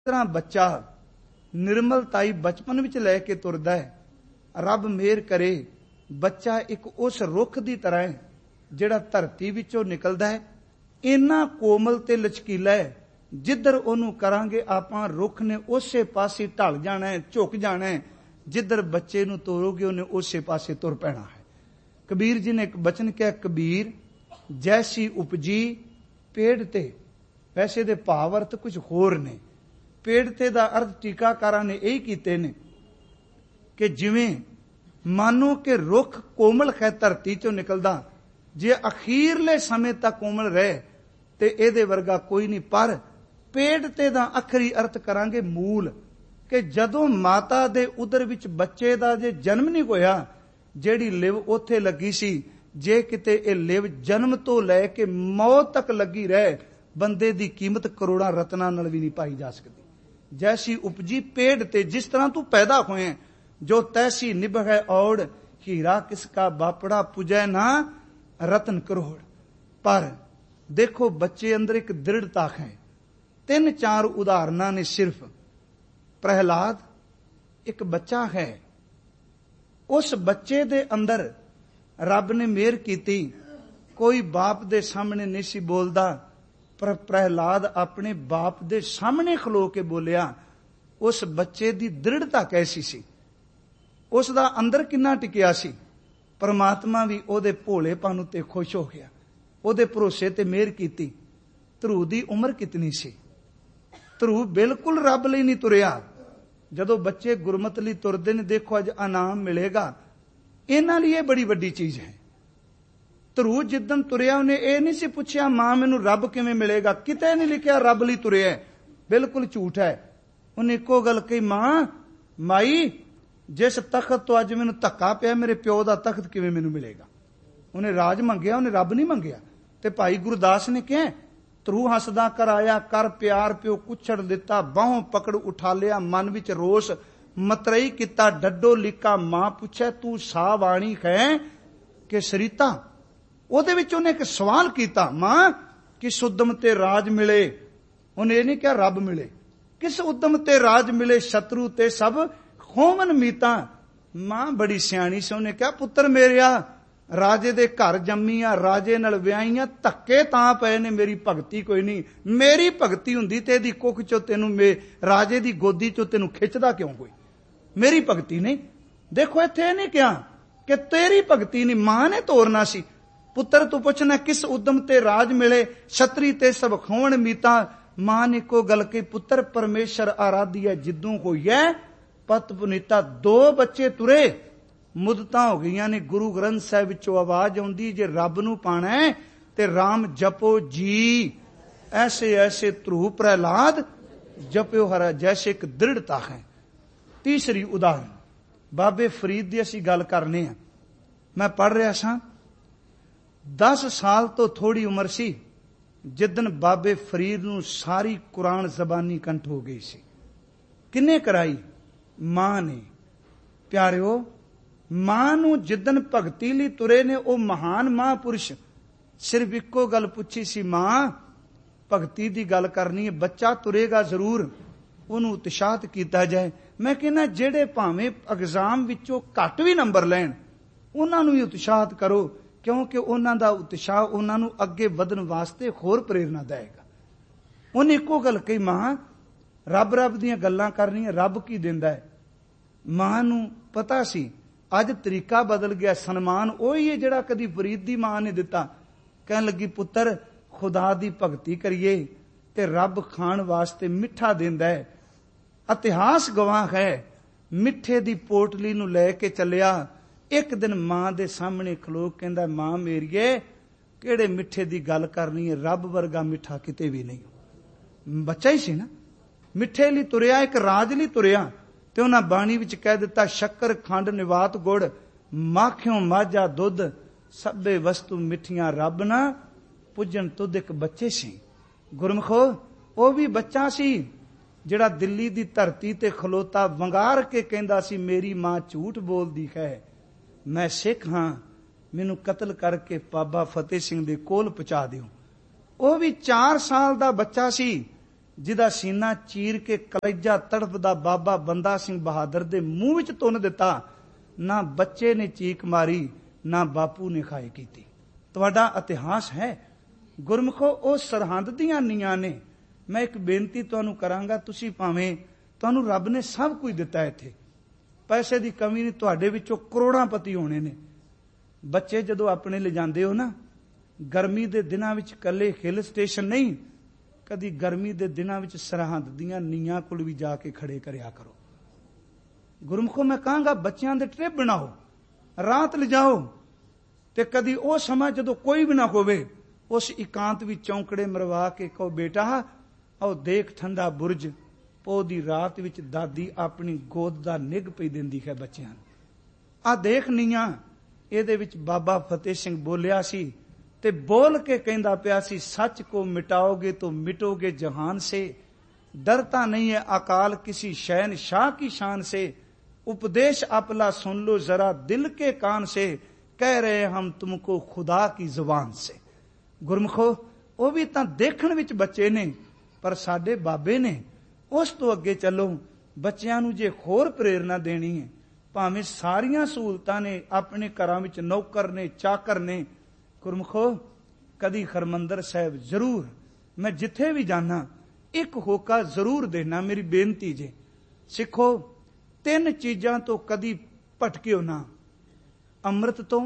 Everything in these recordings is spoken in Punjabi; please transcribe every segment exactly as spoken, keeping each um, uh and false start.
ਤਰ੍ਹਾਂ ਬੱਚਾ ਨਿਰਮਲਤਾਈ ਬਚਪਨ ਵਿੱਚ ਲੈ ਕੇ ਤੁਰਦਾ ਹੈ, ਰੱਬ ਮਿਹਰ ਕਰੇ ਬੱਚਾ ਇੱਕ ਉਸ ਰੁੱਖ ਦੀ ਤਰ੍ਹਾਂ ਹੈ ਜਿਹੜਾ ਧਰਤੀ ਵਿੱਚੋਂ ਨਿਕਲਦਾ ਹੈ, ਇੰਨਾ ਕੋਮਲ ਤੇ ਲਚਕੀਲਾ ਹੈ, ਜਿੱਧਰ ਉਹਨੂੰ ਕਰਾਂਗੇ ਆਪਾਂ ਰੁੱਖ ਨੇ ਉਸੇ ਪਾਸੇ ਢਲ ਜਾਣਾ ਹੈ, ਝੁਕ ਜਾਣਾ ਹੈ, ਜਿੱਧਰ ਬੱਚੇ ਨੂੰ ਤੋਰੋਗੇ ਉਹਨੇ ਉਸੇ ਪਾਸੇ ਤੁਰ ਪੈਣਾ ਹੈ। ਕਬੀਰ ਜੀ ਨੇ ਇੱਕ ਬਚਨ ਕਿਹਾ, ਕਬੀਰ ਜੈਸੀ ਉਪਜੀ ਪੇੜ ਤੇ। ਵੈਸੇ ਦੇ ਭਾਵ ਅਰਥ ਕੁਝ ਹੋਰ ਨੇ। ਪੇੜ ਤੇ ਦਾ ਅਰਥ ਟੀਕਾਕਾਰਾਂ ਨੇ ਇਹੀ ਕੀਤੇ ਨੇ ਕਿ ਜਿਵੇਂ ਮਾਨੋ ਕਿ ਰੁੱਖ ਕੋਮਲ ਹੈ ਧਰਤੀ ਚੋਂ ਨਿਕਲਦਾ, ਜੇ ਅਖੀਰਲੇ ਸਮੇਂ ਤੱਕ ਕੋਮਲ ਰਹੇ ਤੇ ਇਹਦੇ ਵਰਗਾ ਕੋਈ ਨਹੀਂ। ਪਰ ਪੇੜ ਤੇ ਦਾ ਅਖਰੀ ਅਰਥ ਕਰਾਂਗੇ ਮੂਲ, ਕਿ ਜਦੋਂ ਮਾਤਾ ਦੇ ਉਦਰ ਵਿੱਚ ਬੱਚੇ ਦਾ ਜੇ ਜਨਮ ਨਹੀਂ ਹੋਇਆ, ਜਿਹੜੀ ਲਿਵ ਉੱਥੇ ਲੱਗੀ ਸੀ, ਜੇ ਕਿਤੇ ਇਹ ਲਿਵ ਜਨਮ ਤੋਂ ਲੈ ਕੇ ਮੌਤ ਤੱਕ ਲੱਗੀ ਰਹੇ, ਬੰਦੇ ਦੀ ਕੀਮਤ ਕਰੋੜਾਂ ਰਤਨਾਂ ਨਾਲ ਵੀ ਨਹੀਂ ਪਾਈ ਜਾ ਸਕਦੀ। ਜੈਸੀ ਉਪਜੀ ਪੇੜ ਤੇ, ਜਿਸ ਤਰ੍ਹਾਂ ਤੂੰ ਪੈਦਾ ਹੋਏ, ਜੋ ਤੈਸੀ ਨਿਭ ਹੈ ਔੜ, ਹੀਰਾ ਕਿਸਕਾ ਬਾਪੜਾ ਪੁਜੈ ਨਾ ਰਤਨ ਕਰੋੜ। ਪਰ ਦੇਖੋ ਬੱਚੇ ਅੰਦਰ ਇੱਕ ਦ੍ਰਿੜਤਾ ਹੈ। ਤਿੰਨ ਚਾਰ ਉਦਾਹਰਨਾਂ ਨੇ ਸਿਰਫ। ਪ੍ਰਹਿਲਾਦ ਇੱਕ ਬੱਚਾ ਹੈ, ਉਸ ਬੱਚੇ ਦੇ ਅੰਦਰ ਰੱਬ ਨੇ ਮਿਹਰ ਕੀਤੀ, ਕੋਈ ਬਾਪ ਦੇ ਸਾਹਮਣੇ ਨਹੀਂ ਸੀ ਬੋਲਦਾ, ਪਰ ਪ੍ਰਹਿਲਾਦ ਆਪਣੇ ਬਾਪ ਦੇ ਸਾਹਮਣੇ ਖਲੋ ਕੇ ਬੋਲਿਆ। ਉਸ ਬੱਚੇ ਦੀ ਦ੍ਰਿੜਤਾ ਕੈਸੀ ਸੀ, ਉਸ ਦਾ ਅੰਦਰ ਕਿੰਨਾ ਟਿਕਿਆ ਸੀ। ਪਰਮਾਤਮਾ ਵੀ ਉਹਦੇ ਭੋਲੇਪਨ ਉੱਤੇ ਖੁਸ਼ ਹੋ ਗਿਆ, ਉਹਦੇ ਭਰੋਸੇ ਤੇ ਮਿਹਰ ਕੀਤੀ। ਧਰੂ ਦੀ ਉਮਰ ਕਿਤਨੀ ਸੀ? ਧਰੂ ਬਿਲਕੁਲ ਰੱਬ ਲਈ ਨਹੀਂ ਤੁਰਿਆ। ਜਦੋਂ ਬੱਚੇ ਗੁਰਮਤ ਲਈ ਤੁਰਦੇ ਨੇ, ਦੇਖੋ ਅੱਜ ਇਨਾਮ ਮਿਲੇਗਾ, ਇਹਨਾਂ ਲਈ ਇਹ ਬੜੀ ਵੱਡੀ ਚੀਜ਼ ਹੈ। ਧਰੂ ਜਿੱਦਣ ਤੁਰਿਆ, ਉਹਨੇ ਇਹ ਨਹੀਂ ਸੀ ਪੁੱਛਿਆ ਮਾਂ ਮੈਨੂੰ ਰੱਬ ਕਿਵੇਂ ਮਿਲੇਗਾ, ਕਿਤੇ ਨਹੀਂ ਲਿਖਿਆ ਰੱਬ ਲਈ ਤੁਰਿਆ, ਬਿਲਕੁਲ ਝੂਠ ਹੈ। ਉਹਨੇ ਇੱਕੋ ਗੱਲ ਕਹੀ, ਮਾਂ ਮਾਈ ਜਿਸ ਤਖਤ ਤੋਂ ਅੱਜ ਮੈਨੂੰ ਧੱਕਾ ਪਿਆ, ਮੇਰੇ ਪਿਓ ਦਾ ਤਖਤ ਕਿਵੇਂ ਮੈਨੂੰ ਮਿਲੇਗਾ। ਉਹਨੇ ਰਾਜ ਮੰਗਿਆ, ਉਹਨੇ ਰੱਬ ਨਹੀਂ ਮੰਗਿਆ। ਤੇ ਭਾਈ ਗੁਰਦਾਸ ਨੇ ਕਿਹਾ, ਧਰੂ ਹੱਸਦਾ ਕਰਾਇਆ ਕਰ ਪਿਆਰ, ਪਿਓ ਕੁੱਛੜ ਦਿੱਤਾ, ਬਾਹੋਂ ਪਕੜ ਉਠਾ ਲਿਆ, ਮਨ ਵਿੱਚ ਰੋਸ ਮਤਰਈ ਕੀਤਾ, ਡੱਡੋ ਲਿਕਾ ਮਾਂ ਪੁੱਛੇ ਤੂੰ ਸਾ ਵਾਣੀ ਹੈ ਕਿ ਸਰੀਤਾ। ਉਹਦੇ ਵਿੱਚ ਉਹਨੇ ਇੱਕ ਸਵਾਲ ਕੀਤਾ, ਮਾਂ ਕਿਸ ਉਦਮ ਤੇ ਰਾਜ ਮਿਲੇ। ਉਹਨੇ ਇਹ ਨਹੀਂ ਕਿਹਾ ਰੱਬ ਮਿਲੇ, ਕਿਸ ਉਦਮ ਤੇ ਰਾਜ ਮਿਲੇ, ਸ਼ਤਰੂ ਤੇ ਸਭ ਖੋਮਨ ਮੀਤਾ। ਮਾਂ ਬੜੀ ਸਿਆਣੀ ਸੀ, ਉਹਨੇ ਕਿਹਾ ਪੁੱਤਰ ਮੇਰਿਆ, ਰਾਜੇ ਦੇ ਘਰ ਜੰਮੀ ਆ, ਰਾਜੇ ਨਾਲ ਵਿਆਹੀਆਂ, ਧੱਕੇ ਤਾਂ ਪਏ ਨੇ, ਮੇਰੀ ਭਗਤੀ ਕੋਈ ਨਹੀਂ। ਮੇਰੀ ਭਗਤੀ ਹੁੰਦੀ ਤੇ ਇਹਦੀ ਕੁੱਖ ਚੋਂ ਤੈਨੂੰ ਮੇ ਰਾਜੇ ਦੀ ਗੋਦੀ ਚੋਂ ਤੈਨੂੰ ਖਿੱਚਦਾ ਕਿਉਂ ਕੋਈ? ਮੇਰੀ ਭਗਤੀ ਨਹੀਂ। ਦੇਖੋ ਇੱਥੇ ਇਹ ਨਹੀਂ ਕਿਹਾ ਕਿ ਤੇਰੀ ਭਗਤੀ ਨਹੀਂ, ਮਾਂ ਨੇ ਤੋਰਨਾ ਸੀ। ਪੁੱਤਰ ਤੂੰ ਪੁੱਛਣਾ ਕਿਸ ਉਦਮ ਤੇ ਰਾਜ ਮਿਲੇ, ਛਤਰੀ ਤੇ ਸਭ ਖੋਣ ਮੀਤਾ। ਮਾਂ ਨੇ ਕੋ ਗੱਲ ਕਹੀ, ਪੁੱਤਰ ਪਰਮੇਸ਼ਰ ਆਰਾਧੀ ਹੈ ਜਿੱਦੋਂ ਹੋਈ ਹੈ ਪਤ ਪੁਨੀਤਾ। ਦੋ ਬੱਚੇ ਤੁਰੇ, ਮੁੱਦਤਾਂ ਹੋ ਗਈਆਂ ਨੇ। ਗੁਰੂ ਗ੍ਰੰਥ ਸਾਹਿਬ ਵਿੱਚੋਂ ਆਵਾਜ਼ ਆਉਂਦੀ, ਜੇ ਰੱਬ ਨੂੰ ਪਾਣਾ ਹੈ ਤੇ ਰਾਮ ਜਪੋ ਜੀ, ਐਸੇ ਐਸੇ ਧਰੂ ਪ੍ਰਹਿਲਾਦ ਜਪਿਓ ਹਰਾ। ਜੈਸੇ ਇੱਕ ਦ੍ਰਿੜਤਾ ਹੈ। ਤੀਸਰੀ ਉਦਾਹਰਨ ਬਾਬੇ ਫਰੀਦ ਦੀ ਅਸੀਂ ਗੱਲ ਕਰਨੇ ਆ। ਮੈਂ ਪੜ੍ਹ ਰਿਹਾ ਸਾਂ, ਦਸ ਸਾਲ ਤੋਂ ਥੋੜੀ ਉਮਰ ਸੀ ਜਿੱਦਣ ਬਾਬੇ ਫਰੀਦ ਨੂੰ ਸਾਰੀ ਕੁਰਾਨ ਜ਼ਬਾਨੀ ਕੰਠ ਹੋ ਗਈ ਸੀ। ਕਿੰਨੇ ਕਰਾਈ? ਮਾਂ ਨੇ। ਪਿਆਰਿਓ, ਮਾਂ ਨੂੰ ਜਿੱਦਣ ਭਗਤੀ ਲਈ ਤੁਰੇ ਨੇ, ਉਹ ਮਹਾਨ ਮਹਾਂਪੁਰਸ਼ ਸਿਰਫ ਇੱਕੋ ਗੱਲ ਪੁੱਛੀ ਸੀ, ਮਾਂ ਭਗਤੀ ਦੀ ਗੱਲ ਕਰਨੀ ਹੈ, ਬੱਚਾ ਤੁਰੇਗਾ ਜ਼ਰੂਰ, ਉਹਨੂੰ ਉਤਸ਼ਾਹਤ ਕੀਤਾ ਜਾਏ। ਮੈਂ ਕਹਿੰਦਾ ਜਿਹੜੇ ਭਾਵੇਂ ਐਗਜ਼ਾਮ ਵਿੱਚੋਂ ਘੱਟ ਵੀ ਨੰਬਰ ਲੈਣ, ਉਹਨਾਂ ਨੂੰ ਵੀ ਉਤਸ਼ਾਹਤ ਕਰੋ, ਕਿਉਂਕਿ ਉਹਨਾਂ ਦਾ ਉਤਸ਼ਾਹ ਉਹਨਾਂ ਨੂੰ ਅੱਗੇ ਵਧਣ ਵਾਸਤੇ ਹੋਰ ਪ੍ਰੇਰਨਾ ਦੇਵੇਗਾ। ਉਹਨੇ ਇੱਕੋ ਗੱਲ ਕਹੀ, ਮਾਂ ਰੱਬ ਰੱਬ ਦੀਆਂ ਗੱਲਾਂ ਕਰਨੀਆਂ, ਰੱਬ ਕੀ ਦਿੰਦਾ ਹੈ। ਮਾਂ ਨੂੰ ਪਤਾ ਸੀ ਅੱਜ ਤਰੀਕਾ ਬਦਲ ਗਿਆ, ਸਨਮਾਨ ਉਹੀ ਹੈ ਜਿਹੜਾ ਕਦੀ ਫਰੀਦ ਦੀ ਮਾਂ ਨੇ ਦਿੱਤਾ। ਕਹਿਣ ਲੱਗੀ, ਪੁੱਤਰ ਖੁਦਾ ਦੀ ਭਗਤੀ ਕਰੀਏ ਤੇ ਰੱਬ ਖਾਣ ਵਾਸਤੇ ਮਿੱਠਾ ਦਿੰਦਾ ਹੈ। ਇਤਿਹਾਸ ਗਵਾਹ ਹੈ, ਮਿੱਠੇ ਦੀ ਪੋਟਲੀ ਨੂੰ ਲੈ ਕੇ ਚੱਲਿਆ। ਇੱਕ ਦਿਨ ਮਾਂ ਦੇ ਸਾਹਮਣੇ ਖਲੋ ਕਹਿੰਦਾ, ਮਾਂ ਮੇਰੀਏ ਕਿਹੜੇ ਮਿੱਠੇ ਦੀ ਗੱਲ ਕਰਨੀ ਹੈ, ਰੱਬ ਵਰਗਾ ਮਿੱਠਾ ਕਿਤੇ ਵੀ ਨਹੀਂ। ਬੱਚਾ ਹੀ ਸੀ ਨਾ, ਮਿੱਠੇ ਲਈ ਤੁਰਿਆ, ਇੱਕ ਰਾਜ ਲਈ ਤੁਰਿਆ। ਤੇ ਉਹਨਾਂ ਬਾਣੀ ਵਿੱਚ ਕਹਿ ਦਿੱਤਾ, ਸ਼ੱਕਰ ਖੰਡ ਨਿਵਾਤ ਗੁੜ, ਮਾਖਿਓ ਮਾਝਾ ਦੁੱਧ, ਸਭੇ ਵਸਤੂ ਮਿੱਠੀਆਂ ਰੱਬ ਨਾ ਪੁੱਜਣ ਤੁਧ। ਇੱਕ ਬੱਚੇ ਸੀ ਗੁਰਮਖੋ, ਉਹ ਵੀ ਬੱਚਾ ਸੀ ਜਿਹੜਾ ਦਿੱਲੀ ਦੀ ਧਰਤੀ ਤੇ ਖਲੋਤਾ ਵੰਗਾਰ ਕੇ ਕਹਿੰਦਾ ਸੀ, ਮੇਰੀ ਮਾਂ ਝੂਠ ਬੋਲਦੀ ਹੈ, ਮੈਂ ਸਿੱਖ ਹਾਂ, ਮੈਨੂੰ ਕਤਲ ਕਰਕੇ ਬਾਬਾ ਫਤਿਹ ਸਿੰਘ ਦੇ ਕੋਲ ਪਹੁੰਚਾ ਦਿਓ। ਉਹ ਵੀ ਚਾਰ ਸਾਲ ਦਾ ਬੱਚਾ ਸੀ ਜਿਹਦਾ ਸੀਨਾ ਚੀਰ ਕੇ ਕਲੇਜਾ ਤੜਫਦਾ ਬਾਬਾ ਬੰਦਾ ਸਿੰਘ ਬਹਾਦਰ ਦੇ ਮੂੰਹ ਵਿੱਚ ਤੁੰਨ ਦਿੱਤਾ। ਨਾ ਬੱਚੇ ਨੇ ਚੀਕ ਮਾਰੀ, ਨਾ ਬਾਪੂ ਨੇ ਖਾਏ ਕੀਤੀ। ਤੁਹਾਡਾ ਇਤਿਹਾਸ ਹੈ ਗੁਰਮੁਖੋ, ਉਹ ਸਰਹੰਦ ਦੀਆਂ ਨੀਆਂ ਨੇ। ਮੈਂ ਇੱਕ ਬੇਨਤੀ ਤੁਹਾਨੂੰ ਕਰਾਂਗਾ, ਤੁਸੀਂ ਭਾਵੇਂ, ਤੁਹਾਨੂੰ ਰੱਬ ਨੇ ਸਭ ਕੁਝ ਦਿੱਤਾ, ਇੱਥੇ ਪੈਸੇ ਦੀ ਕਮੀ ਨਹੀਂ, ਤੁਹਾਡੇ ਵਿੱਚੋਂ ਕਰੋੜਾਂਪਤੀ ਹੋਣੇ ਨੇ। ਬੱਚੇ ਜਦੋਂ ਆਪਣੇ ਲਿਜਾਂਦੇ ਹੋ ਨਾ, ਗਰਮੀ ਦੇ ਦਿਨਾਂ ਵਿੱਚ ਇਕੱਲੇ ਹਿੱਲ ਸਟੇਸ਼ਨ ਨਹੀਂ, ਕਦੀ ਗਰਮੀ ਦੇ ਦਿਨਾਂ ਵਿੱਚ ਸਰਹੰਦ ਦੀਆਂ ਨੀਆਂ ਕੋਲ ਵੀ ਜਾ ਕੇ ਖੜੇ ਕਰਿਆ ਕਰੋ। ਗੁਰਮੁਖੋ ਮੈਂ ਕਹਾਂਗਾ, ਬੱਚਿਆਂ ਦੇ ਟ੍ਰਿਪ ਬਣਾਓ, ਰਾਤ ਲਿਜਾਓ, ਤੇ ਕਦੀ ਉਹ ਸਮਾਂ ਜਦੋਂ ਕੋਈ ਵੀ ਨਾ ਹੋਵੇ, ਉਸ ਇਕਾਂਤ ਵਿੱਚ ਚੌਂਕੜੇ ਮਰਵਾ ਕੇ ਕਹੋ, ਬੇਟਾ ਆਓ ਦੇਖ ਠੰਡਾ ਬੁਰਜ, ਪੋਹ ਦੀ ਰਾਤ ਵਿੱਚ ਦਾਦੀ ਆਪਣੀ ਗੋਦ ਦਾ ਨਿੱਘ ਪਈ ਦਿੰਦੀ ਹੈ ਬੱਚਿਆਂ ਨੂੰ। ਆਹ ਦੇਖ ਨੀਆਂ, ਇਹਦੇ ਵਿੱਚ ਬਾਬਾ ਫਤਿਹ ਸਿੰਘ ਬੋਲਿਆ ਸੀ ਤੇ ਬੋਲ ਕੇ ਕਹਿੰਦਾ ਪਿਆ ਸੀ, ਸੱਚ ਕੋ ਮਿਟਾਓਗੇ तो मिटोगे जहान से, डरता नहीं है अकाल किसी शहनशाह की शान से, उपदेश अपना सुन लो जरा दिल के कान से, कह रहे हम तुमको खुदा की जुबान से। गुरमुखो ਉਹ ਵੀ ਤਾਂ ਦੇਖਣ ਵਿੱਚ ਬੱਚੇ ਨੇ, ਪਰ ਸਾਡੇ ਬਾਬੇ ਨੇ। ਉਸ ਤੋਂ ਅੱਗੇ ਚੱਲੋ, ਬੱਚਿਆਂ ਨੂੰ ਜੇ ਹੋਰ ਪ੍ਰੇਰਨਾ ਦੇਣੀ ਹੈ, ਭਾਵੇਂ ਸਾਰੀਆਂ ਸਹੂਲਤਾਂ ਨੇ, ਆਪਣੇ ਘਰਾਂ ਵਿੱਚ ਨੌਕਰ ਨੇ, ਚਾਕਰ ਨੇ। ਗੁਰਮੁਖੋ ਕਦੀ ਹਰਮੰਦਰ ਸਾਹਿਬ ਜ਼ਰੂਰ, ਮੈਂ ਜਿੱਥੇ ਵੀ ਜਾਣਾ ਇੱਕ ਹੋਕਾ ਜ਼ਰੂਰ ਦੇਣਾ। ਮੇਰੀ ਬੇਨਤੀ ਜੇ ਸਿੱਖੋ, ਤਿੰਨ ਚੀਜ਼ਾਂ ਤੋਂ ਕਦੀ ਭਟਕਿਓ ਨਾ, ਅੰਮ੍ਰਿਤ ਤੋਂ,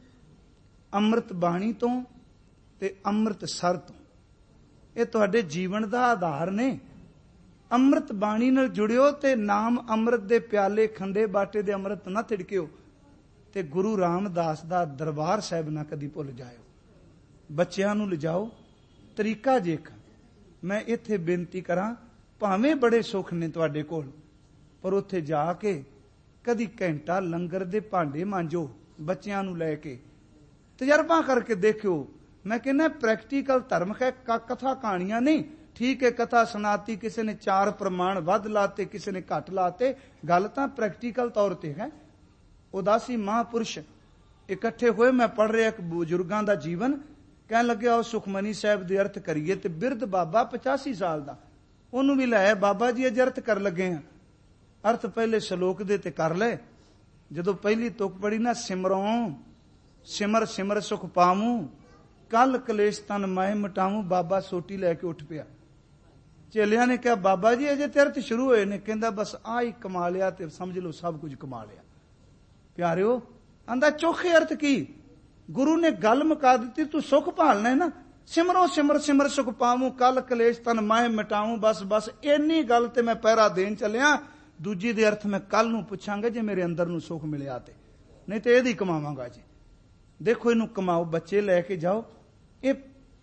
ਅੰਮ੍ਰਿਤ ਬਾਣੀ ਤੋਂ ਤੇ ਅੰਮ੍ਰਿਤਸਰ ਤੋਂ। ਇਹ ਤੁਹਾਡੇ ਜੀਵਨ ਦਾ ਆਧਾਰ ਨੇ। ਅੰਮ੍ਰਿਤ ਬਾਣੀ ਨਾਲ ਜੁੜਿਓ ਤੇ ਨਾਮ ਅੰਮ੍ਰਿਤ ਦੇ ਪਿਆਲੇ, ਖੰਡੇ ਬਾਟੇ ਦੇ ਅੰਮ੍ਰਿਤ ਨਾ ਤਿੜਕਿਓ, ਤੇ ਗੁਰੂ ਰਾਮਦਾਸ ਦਾ ਦਰਬਾਰ ਸਾਹਿਬ ਨਾ ਕਦੀ ਭੁੱਲ ਜਾਇਓ। ਬੱਚਿਆਂ ਨੂੰ ਲਿਜਾਓ। ਤਰੀਕਾ ਜੇਕ ਮੈਂ ਇੱਥੇ ਬੇਨਤੀ ਕਰਾਂ, ਭਾਵੇਂ ਬੜੇ ਸੁੱਖ ਨੇ ਤੁਹਾਡੇ ਕੋਲ, ਪਰ ਉੱਥੇ ਜਾ ਕੇ ਕਦੀ ਘੰਟਾ ਲੰਗਰ ਦੇ ਭਾਂਡੇ ਮਾਂਜੋ, ਬੱਚਿਆਂ ਨੂੰ ਲੈ ਕੇ ਤਜਰਬਾ ਕਰਕੇ ਦੇਖਿਓ। ਮੈਂ ਕਹਿੰਦਾ ਪ੍ਰੈਕਟੀਕਲ ਧਰਮ ਹੈ, ਕਥਾ ਕਹਾਣੀਆਂ ਨਹੀਂ। ਠੀਕ ਹੈ, ਕਥਾ ਸੁਣਾਤੀ, ਕਿਸੇ ਨੇ ਚਾਰ ਪ੍ਰਮਾਣ ਵੱਧ ਲਾਤੇ, ਕਿਸੇ ਨੇ ਘੱਟ ਲਾਤੇ, ਗੱਲ ਤਾਂ ਪ੍ਰੈਕਟੀਕਲ ਤੌਰ ਤੇ ਹੈ। ਉਦਾਸੀ ਮਹਾਂਪੁਰਸ਼ ਇਕੱਠੇ ਹੋਏ, ਮੈਂ ਪੜ੍ਹ ਰਿਹਾ ਇੱਕ ਬਜ਼ੁਰਗਾਂ ਦਾ ਜੀਵਨ, ਕਹਿਣ ਲੱਗਿਆ ਉਹ ਸੁਖਮਨੀ ਸਾਹਿਬ ਦੇ ਅਰਥ ਕਰੀਏ, ਤੇ ਬਿਰਧ ਬਾਬਾ ਪਚਾਸੀ ਸਾਲ ਦਾ, ਉਹਨੂੰ ਵੀ ਲੈ ਬਾਬਾ ਜੀ ਅਜ ਅਰਥ ਕਰ ਲੱਗੇ ਆ। ਅਰਥ ਪਹਿਲੇ ਸ਼ਲੋਕ ਦੇ ਤੇ ਕਰ ਲੈ। ਜਦੋਂ ਪਹਿਲੀ ਤੁਕ ਪੜੀ ਨਾ, ਸਿਮਰੋਂ ਸਿਮਰ ਸਿਮਰ ਸੁਖ ਪਾਵੂੰ, ਕੱਲ ਕਲੇਸ਼ ਤਨ ਮੈਂ ਮਿਟਾਵੂੰ, ਬਾਬਾ ਸੋਟੀ ਲੈ ਕੇ ਉੱਠ ਪਿਆ। ਚੇਲਿਆਂ ਨੇ ਕਿਹਾ, ਬਾਬਾ ਜੀ ਅਜੇ ਤੇ ਅਰਥ ਸ਼ੁਰੂ ਹੋਏ ਨੇ। ਕਹਿੰਦਾ ਬਸ ਆਹ ਹੀ ਕਮਾ ਲਿਆ ਤੇ ਸਮਝ ਲਓ ਸਭ ਕੁਝ ਕਮਾ ਲਿਆ। ਪਿਆਰਿਓ, ਆਂਦਾ ਚੋਖੇ ਅਰਥ ਕੀ? ਗੁਰੂ ਨੇ ਗੱਲ ਮੁਕਾ ਦਿੱਤੀ, ਤੂੰ ਸੁਖ ਭਾਲਣਾ ਹੈ ਨਾ, ਸਿਮਰੋ ਸਿਮਰ ਸਿਮਰ ਸੁਖ ਪਾਵੂੰ, ਕੱਲ ਕਲੇਸ਼ ਤਨ ਮੈਂ ਮਿਟਾਵੂੰ। ਬਸ ਬਸ ਇੰਨੀ ਗੱਲ ਤੇ ਮੈਂ ਪਹਿਰਾ ਦੇਣ ਚੱਲਿਆ, ਦੂਜੀ ਦੇ ਅਰਥ ਮੈਂ ਕੱਲ ਨੂੰ ਪੁੱਛਾਂਗਾ ਜੇ ਮੇਰੇ ਅੰਦਰ ਨੂੰ ਸੁਖ ਮਿਲਿਆ ਤੇ, ਨਹੀਂ ਤੇ ਇਹਦੀ ਕਮਾਵਾਂਗਾ ਜੀ। ਦੇਖੋ ਇਹਨੂੰ ਕਮਾਓ, ਬੱਚੇ ਲੈ ਕੇ ਜਾਓ, ਇਹ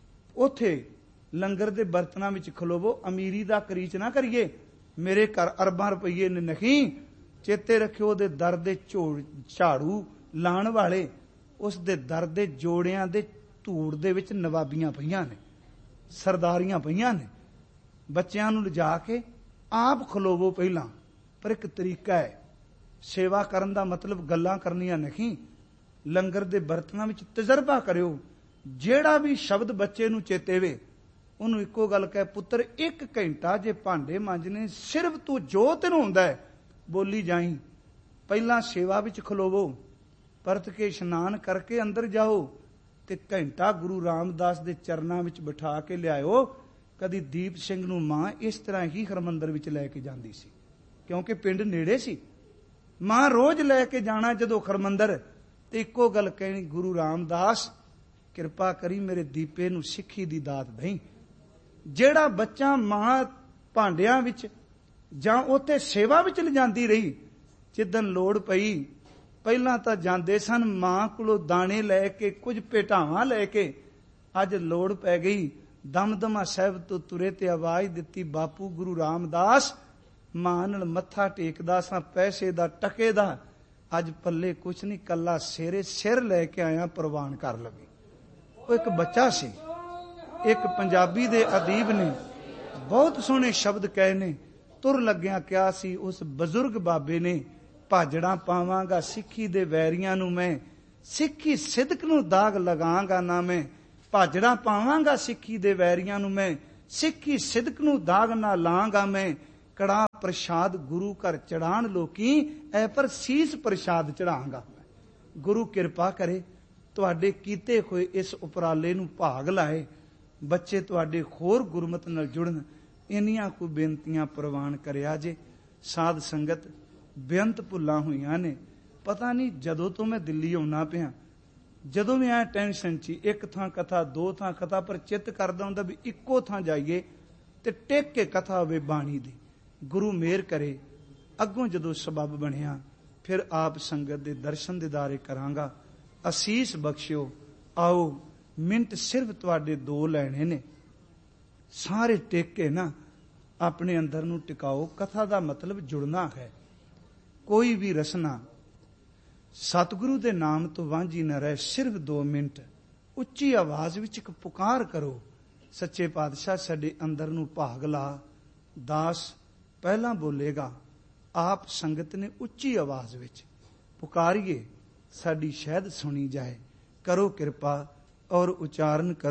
ਉਥੇ ਲੰਗਰ ਦੇ ਬਰਤਨਾਂ ਵਿੱਚ ਖਲੋਵੋ। ਅਮੀਰੀ ਦਾ ਕਰੀਚ ਨਾ ਕਰੀਏ, ਮੇਰੇ ਘਰ ਅਰਬਾਂ ਰੁਪਈਏ ਨੇ ਨਹੀਂ। ਚੇਤੇ ਰੱਖਿਓ, ਉਹਦੇ ਦਰ ਦੇ ਝਾੜੂ ਲਾਣ ਵਾਲੇ, ਉਸ ਦੇ ਦਰ ਦੇ ਜੋੜਿਆਂ ਦੇ ਧੂੜ ਦੇ ਵਿੱਚ ਨਵਾਬੀਆਂ ਪਈਆਂ ਨੇ, ਸਰਦਾਰੀਆਂ ਪਈਆਂ ਨੇ। ਬੱਚਿਆਂ ਨੂੰ ਲਿਜਾ ਕੇ ਆਪ ਖਲੋਵੋ ਪਹਿਲਾਂ, ਪਰ ਇੱਕ ਤਰੀਕਾ ਹੈ ਸੇਵਾ ਕਰਨ ਦਾ, ਮਤਲਬ ਗੱਲਾਂ ਕਰਨੀਆਂ ਨਹੀਂ। ਲੰਗਰ ਦੇ ਬਰਤਨਾਂ ਵਿੱਚ ਤਜਰਬਾ ਕਰਿਓ। ਜਿਹੜਾ ਵੀ ਸ਼ਬਦ ਬੱਚੇ ਨੂੰ ਚੇਤੇ ਵੇ, ਉਹਨੂੰ ਇੱਕੋ ਗੱਲ ਕਹੇ, ਪੁੱਤਰ ਇੱਕ ਘੰਟਾ ਜੇ ਭਾਂਡੇ ਮਾਂਜਣੇ, ਸਿਰਫ ਤੂੰ ਜੋ ਤੈਨੂੰ ਹੁੰਦਾ ਹੈ ਬੋਲੀ ਜਾਈ। ਪਹਿਲਾਂ ਸੇਵਾ ਵਿੱਚ ਖਲੋਵੋ, ਪਰਤ ਕੇ ਇਸ਼ਨਾਨ ਕਰਕੇ ਅੰਦਰ ਜਾਓ ਤੇ ਘੰਟਾ ਗੁਰੂ ਰਾਮਦਾਸ ਦੇ ਚਰਨਾਂ ਵਿੱਚ ਬਿਠਾ ਕੇ ਲਿਆਇਓ। ਕਦੀ ਦੀਪ ਸਿੰਘ ਨੂੰ ਮਾਂ ਇਸ ਤਰ੍ਹਾਂ ਹੀ ਹਰਮੰਦਰ ਵਿੱਚ ਲੈ ਕੇ ਜਾਂਦੀ ਸੀ, ਕਿਉਂਕਿ ਪਿੰਡ ਨੇੜੇ ਸੀ। ਮਾਂ ਰੋਜ਼ ਲੈ ਕੇ ਜਾਣਾ ਜਦੋਂ ਹਰਮੰਦਰ, ਤੇ ਇੱਕੋ ਗੱਲ ਕਹਿਣੀ, ਗੁਰੂ ਰਾਮਦਾਸ ਕਿਰਪਾ ਕਰੀ ਮੇਰੇ ਦੀਪੇ ਨੂੰ ਸਿੱਖੀ ਦੀ ਦਾਤ ਦਈ। ਜਿਹੜਾ ਬੱਚਾ ਮਾਂ ਭਾਂਡਿਆਂ ਵਿੱਚ ਜਾਂ ਉੱਥੇ ਸੇਵਾ ਵਿੱਚ ਲਿਜਾਂਦੀ ਰਹੀ, ਜਿੱਦਣ ਲੋੜ ਪਈ, ਪਹਿਲਾਂ ਤਾਂ ਜਾਂਦੇ ਸਨ ਮਾਂ ਕੋਲੋਂ ਦਾਣੇ ਲੈ ਕੇ, ਕੁਝ ਭੇਟਾਵਾਂ ਲੈ ਕੇ। ਅੱਜ ਲੋੜ ਪੈ ਗਈ, ਦਮਦਮਾ ਸਾਹਿਬ ਤੋਂ ਤੁਰੇ ਤੇ ਆਵਾਜ਼ ਦਿੱਤੀ, ਬਾਪੂ ਗੁਰੂ ਰਾਮਦਾਸ। ਮਾਂ ਨਾਲ ਮੱਥਾ ਟੇਕਦਾ ਸਾਂ, ਪੈਸੇ ਦਾ ਟਕੇ ਦਾ, ਅੱਜ ਪੱਲੇ ਕੁਛ ਨਹੀਂ, ਕੱਲਾ ਸਿਰੇ ਸਿਰ ਲੈ ਕੇ ਆਇਆ, ਪ੍ਰਵਾਨ ਕਰ ਲਵੇ। ਉਹ ਇੱਕ ਬੱਚਾ ਸੀ। ਇੱਕ ਪੰਜਾਬੀ ਦੇ ਅਦੀਬ ਨੇ ਬਹੁਤ ਸੋਹਣੇ ਸ਼ਬਦ ਕਹੇ ਨੇ। ਤੁਰ ਲੱਗਿਆ ਕਿਹਾ ਸੀ ਉਸ ਬਜ਼ੁਰਗ ਬਾਬੇ ਨੇ, ਭਾਜੜਾਂ ਪਾਵਾਂਗਾ ਸਿੱਖੀ ਦੇ ਵੈਰੀਆਂ ਨੂੰ ਮੈਂ, ਸਿੱਖੀ ਸਿਦਕ ਨੂੰ ਦਾਗ ਲਗਾਂਗਾ ਨਾ ਮੈਂ। ਭਾਜੜਾਂ ਪਾਵਾਂਗਾ ਸਿੱਖੀ ਦੇ ਵੈਰੀਆਂ ਨੂੰ ਮੈਂ, ਸਿੱਖੀ ਸਿਦਕ ਨੂੰ ਦਾਗ ਨਾ ਲਾਂਗਾ ਮੈਂ, ਕੜਾ ਪ੍ਰਸ਼ਾਦ ਗੁਰੂ ਘਰ ਚੜਾਣ ਲੋਕੀ, ਐ ਪਰ ਸੀਸ ਪ੍ਰਸ਼ਾਦ ਚੜਾਂਗਾ। ਗੁਰੂ ਕਿਰਪਾ ਕਰੇ ਤੁਹਾਡੇ ਕੀਤੇ ਹੋਏ ਇਸ ਉਪਰਾਲੇ ਨੂੰ ਭਾਗ ਲਾਏ, ਬੱਚੇ ਤੁਹਾਡੇ ਹੋਰ ਗੁਰਮਤ ਨਾਲ ਜੁੜਨ, ਇੰਨੀਆਂ ਕੁ ਬੇਨਤੀਆਂ ਪ੍ਰਵਾਨ ਕਰਿਆ ਜੇ। ਸਾਧ ਸੰਗਤ ਬੇਅੰਤ ਭੁੱਲਾਂ ਹੋਈਆਂ ਨੇ। ਪਤਾ ਨਹੀਂ ਜਦੋਂ ਤੋਂ ਮੈਂ ਦਿੱਲੀ ਆਉਣਾ ਪਿਆ, ਜਦੋਂ ਵੀ ਐ ਟੈਨਸ਼ਨ ਚ, ਇੱਕ ਥਾਂ ਕਥਾ ਦੋ ਥਾਂ ਕਥਾ, ਪਰ ਚਿੱਤ ਕਰਦਾ ਹੁੰਦਾ ਵੀ ਇੱਕੋ ਥਾਂ ਜਾਈਏ ਤੇ ਟਿਕ ਕੇ ਕਥਾ ਹੋਵੇ ਬਾਣੀ ਦੀ। ਗੁਰੂ ਮਿਹਰ ਕਰੇ ਅੱਗੋਂ ਜਦੋਂ ਸਬੱਬ ਬਣਿਆ ਫਿਰ ਆਪ ਸੰਗਤ ਦੇ ਦਰਸ਼ਨ ਦਿਦਾਰੇ ਕਰਾਂਗਾ। ਅਸੀਸ ਬਖਸ਼ਿਓ। ਆਓ ਮਿੰਟ ਸਿਰਫ ਤੁਹਾਡੇ ਦੋ ਲੈਣੇ ਨੇ, ਸਾਰੇ ਟਿਕ ਕੇ ਨਾ ਆਪਣੇ ਅੰਦਰ ਨੂੰ ਟਿਕਾਓ। ਕਥਾ ਦਾ ਮਤਲਬ ਜੁੜਨਾ ਹੈ। ਕੋਈ ਵੀ ਰਸਨਾ ਸਤਿਗੁਰੂ ਦੇ ਨਾਮ ਤੋਂ ਵਾਂਝੀ ਨਾ ਰਹੇ। ਸਿਰਫ ਦੋ ਮਿੰਟ ਉੱਚੀ ਆਵਾਜ਼ ਵਿੱਚ ਇੱਕ ਪੁਕਾਰ ਕਰੋ, ਸੱਚੇ ਪਾਤਸ਼ਾਹ ਸਾਡੇ ਅੰਦਰ ਨੂੰ ਭਾਗ ਲਾ। ਦਾਸ ਪਹਿਲਾਂ ਬੋਲੇਗਾ, ਆਪ ਸੰਗਤ ਨੇ ਉੱਚੀ ਆਵਾਜ਼ ਵਿੱਚ ਪੁਕਾਰੀਏ, ਸਾਡੀ ਸ਼ਹਿਦ ਸੁਣੀ ਜਾਏ। ਕਰੋ ਕਿਰਪਾ ਔਰ ਉਚਾਰਨ ਕਰੋ।